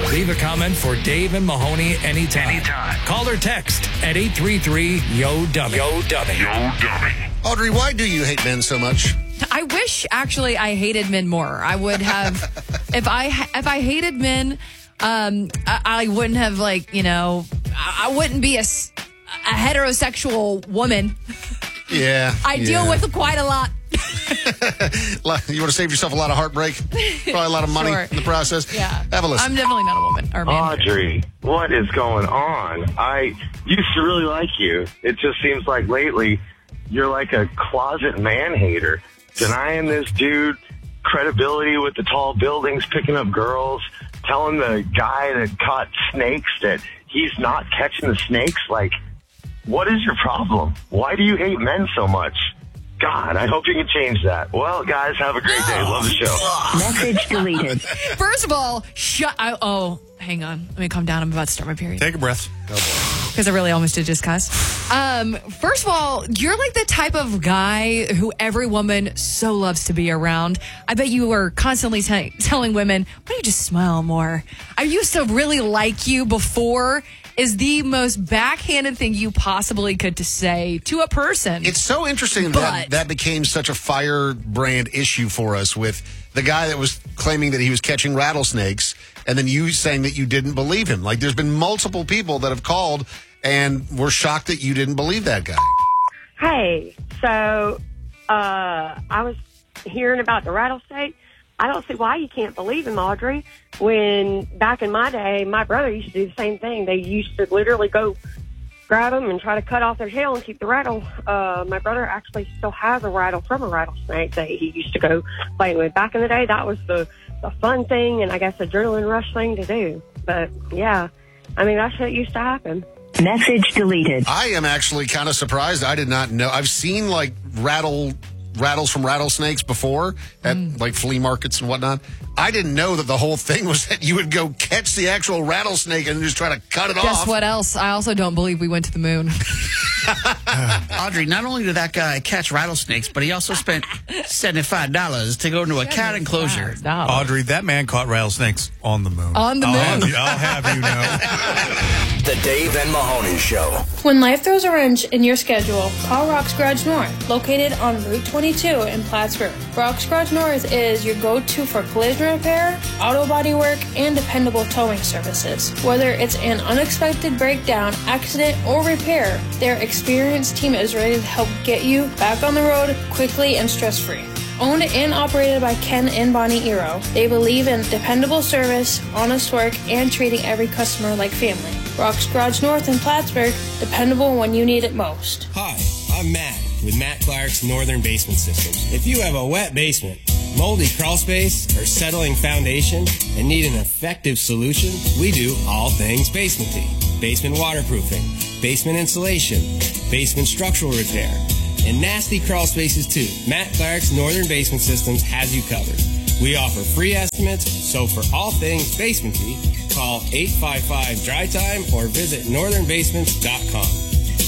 Leave a comment for Dave and Mahoney anytime. Call or text at 833-YO-DUMMY. Yo-Dummy. Audrey, why do you hate men so much? I wish, actually, I hated men more. I would have, if I hated men, I wouldn't have, I wouldn't be a heterosexual woman. Yeah. I deal with quite a lot. You want to save yourself a lot of heartbreak? Probably a lot of money in the process? Yeah. Have a listen. I'm definitely not a woman or man. Audrey, what is going on? I used to really like you. It just seems like lately you're like a closet man-hater. Denying this dude credibility with the tall buildings, picking up girls, telling the guy that caught snakes that he's not catching the snakes. Like, what is your problem? Why do you hate men so much? God, I hope you can change that. Well, guys, have a great day. Love the show. Message deleted. First of all, hang on. Let me calm down. I'm about to start my period. Take a breath. Because I really almost did just cuss. First of all, you're like the type of guy who every woman so loves to be around. I bet you were constantly telling women, why don't you just smile more? I used to really like you before is the most backhanded thing you possibly could to say to a person. It's so interesting that became such a firebrand issue for us with the guy that was claiming that he was catching rattlesnakes and then you saying that you didn't believe him. Like, there's been multiple people that have called and were shocked that you didn't believe that guy. Hey, so I was hearing about the rattlesnake. I don't see why you can't believe him, Audrey. When back in my day, my brother used to do the same thing. They used to literally go grab them and try to cut off their tail and keep the rattle. My brother actually still has a rattle from a rattlesnake that he used to go play with. Back in the day, that was the fun thing and I guess adrenaline rush thing to do. But yeah, I mean, that shit used to happen. Message deleted. I am actually kind of surprised. I did not know. I've seen like rattles from rattlesnakes before at like flea markets and whatnot. I didn't know that the whole thing was that you would go catch the actual rattlesnake and just try to cut it off. Guess what else? I also don't believe we went to the moon. Audrey, not only did that guy catch rattlesnakes, but he also spent $75 to go into a cat enclosure. Audrey, that man caught rattlesnakes on the moon. On the moon. I'll have you know. The Dave and Mahoney Show. When life throws a wrench in your schedule, call Rock's Garage North, located on Route 22 in Plattsburgh. Rock's Garage North is your go-to for collision repair, auto body work, and dependable towing services. Whether it's an unexpected breakdown, accident, or repair, their experienced team is ready to help get you back on the road quickly and stress-free. Owned and operated by Ken and Bonnie Eero, they believe in dependable service, honest work, and treating every customer like family. Rock's Garage North in Plattsburgh, dependable when you need it most. Hi, I'm Matt with Matt Clark's Northern Basement Systems. If you have a wet basement, moldy crawl space, or settling foundation and need an effective solution, we do all things basementy. Basement waterproofing, basement insulation, basement structural repair, and nasty crawl spaces too. Matt Clark's Northern Basement Systems has you covered. We offer free estimates, so for all things basementy, call 855-DRY-TIME or visit northernbasements.com.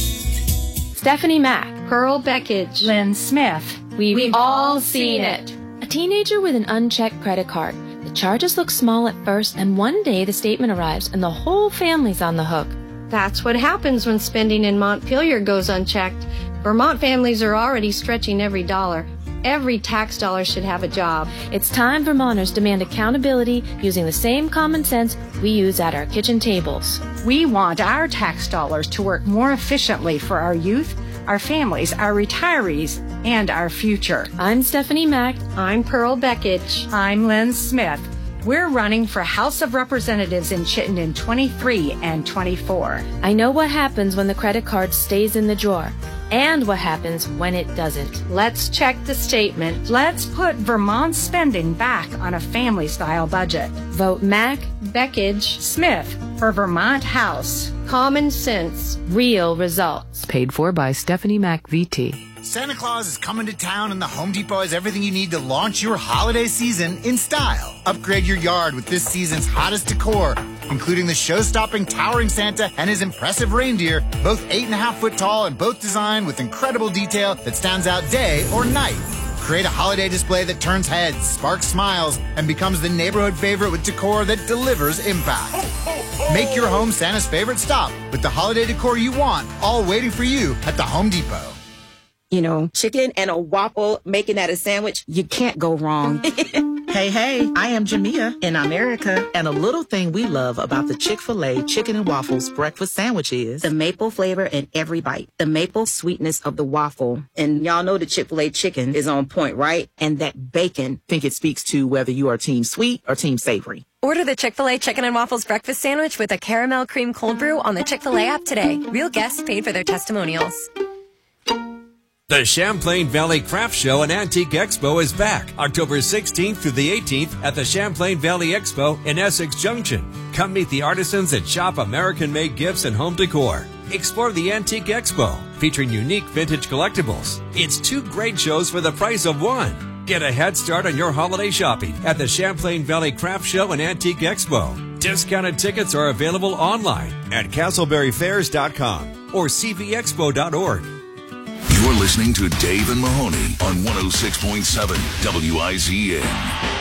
Stephanie Mack, Pearl Beckage, Lynn Smith. We've all seen it. A teenager with an unchecked credit card. The charges look small at first, and one day the statement arrives and the whole family's on the hook. That's what happens when spending in Montpelier goes unchecked. Vermont families are already stretching every dollar. Every tax dollar should have a job. It's time Vermonters demand accountability using the same common sense we use at our kitchen tables. We want our tax dollars to work more efficiently for our youth, our families, our retirees, and our future. I'm Stephanie Mack. I'm Pearl Beckage. I'm Lynn Smith. We're running for House of Representatives in Chittenden 23 and 24. I know what happens when the credit card stays in the drawer and what happens when it doesn't. Let's check the statement. Let's put Vermont's spending back on a family-style budget. Vote Mack, Beckage, Smith for Vermont House. Common sense. Real results. Paid for by Stephanie Mack VT. Santa Claus is coming to town, and the Home Depot has everything you need to launch your holiday season in style. Upgrade your yard with this season's hottest decor, including the show-stopping towering Santa and his impressive reindeer, both 8.5 foot tall and both designed with incredible detail that stands out day or night. Create a holiday display that turns heads, sparks smiles, and becomes the neighborhood favorite with decor that delivers impact. Make your home Santa's favorite stop with the holiday decor you want, all waiting for you at the Home Depot. You know, chicken and a waffle, making that a sandwich, you can't go wrong. Hey, I am Jamia in America, and a little thing we love about the Chick-fil-A Chicken and Waffles breakfast sandwich is the maple flavor in every bite, the maple sweetness of the waffle. And y'all know the Chick-fil-A chicken is on point, right? And that bacon. I think it speaks to whether you are team sweet or team savory. Order the Chick-fil-A Chicken and Waffles breakfast sandwich with a caramel cream cold brew on the Chick-fil-A app today. Real guests paid for their testimonials. The Champlain Valley Craft Show and Antique Expo is back October 16th through the 18th at the Champlain Valley Expo in Essex Junction. Come meet the artisans that shop American-made gifts and home decor. Explore the Antique Expo, featuring unique vintage collectibles. It's 2 great shows for the price of one. Get a head start on your holiday shopping at the Champlain Valley Craft Show and Antique Expo. Discounted tickets are available online at castleberryfairs.com or cvexpo.org. You're listening to Dave and Mahoney on 106.7 WIZN.